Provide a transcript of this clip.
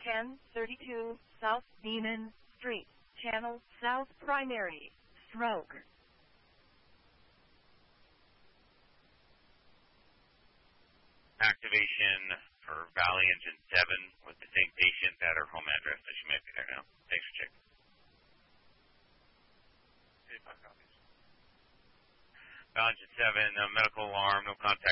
1032 South Beaman Street, Channel South Primary, Stroke. Activation for Valley Engine 7 with the same patient at her home address, so she might be there now. Thanks for checking. 85 copies. Valley Engine 7, medical alarm, no contact